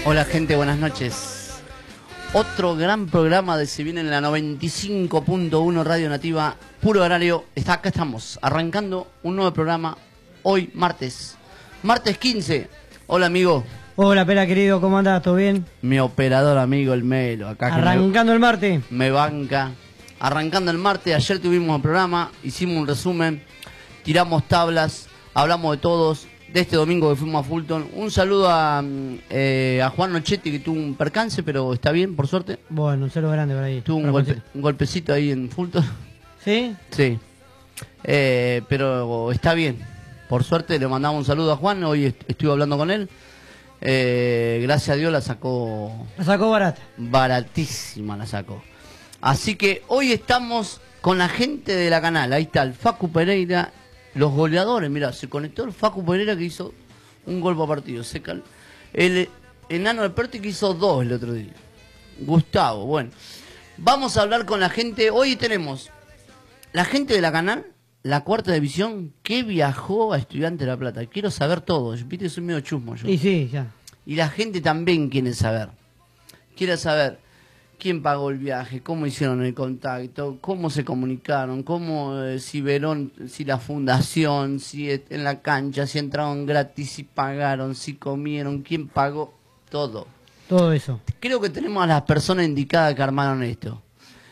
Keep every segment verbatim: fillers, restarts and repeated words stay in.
Hola gente, buenas noches. Otro gran programa de Se Viene en la noventa y cinco punto uno Radio Nativa, puro horario. Está, acá estamos, arrancando un nuevo programa hoy, martes. Martes quince. Hola amigo. Hola Pela querido, ¿cómo andás? ¿Todo bien? Mi operador amigo, el Melo. Acá Arrancando me, el martes. Me banca. Arrancando el martes, ayer tuvimos el programa, hicimos un resumen, tiramos tablas, hablamos de todos. De este domingo que fuimos a Fulton. Un saludo a, eh, a Juan Nochetti, que tuvo un percance, pero está bien, por suerte. Bueno, un saludo grande por ahí. Tuvo un, golpe, un golpecito ahí en Fulton. ¿Sí? Sí. Eh, pero está bien. Por suerte le mandamos un saludo a Juan. Hoy est estuve hablando con él. Eh, gracias a Dios la sacó... La sacó barata. Baratísima la sacó. Así que hoy estamos con la gente de la canal. Ahí está el Facu Pereira. Los goleadores, mira, se conectó el Facu Pereira que hizo un gol por partido. Se cal... El enano de Perti que hizo dos el otro día. Gustavo, bueno. Vamos a hablar con la gente. Hoy tenemos la gente de la canal, la cuarta división, que viajó a Estudiantes de La Plata. Quiero saber todo. Viste, soy medio chusmo yo. Y sí, ya. Y la gente también quiere saber. Quiere saber quién pagó el viaje, cómo hicieron el contacto, cómo se comunicaron, cómo, eh, si Verón, si la fundación, si en la cancha, si entraron gratis, si pagaron, si comieron, quién pagó, todo. Todo eso. Creo que tenemos a las personas indicadas que armaron esto.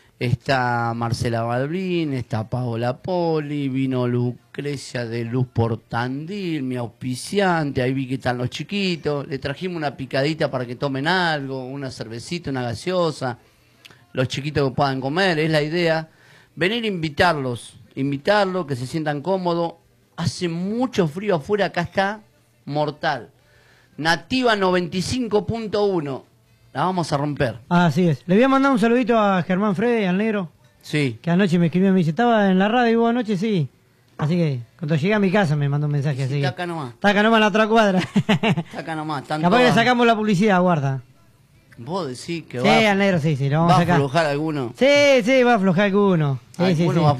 Está Marcela Balbín, está Paola Poli, vino Lucrecia de Luz Portandil, mi auspiciante, ahí vi que están los chiquitos, le trajimos una picadita para que tomen algo, una cervecita, una gaseosa, los chiquitos que puedan comer, es la idea. Venir a invitarlos, invitarlos, que se sientan cómodos. Hace mucho frío afuera, acá está mortal. Nativa noventa y cinco punto uno. La vamos a romper. Así es. Le voy a mandar un saludito a Germán Frede, al negro. Sí. Que anoche me escribió, me dice, estaba en la radio y vos anoche sí. Así que cuando llegué a mi casa me mandó un mensaje Sí, así. está acá nomás. Está acá nomás en la otra cuadra. Está acá nomás. Capaz todas... que le sacamos la publicidad, guarda. Vos decís que sí, va, al negro sí, sí, lo vamos va a sacar. a aflojar alguno. Sí, sí, va a aflojar alguno. Sí, alguno sí, sí. Va a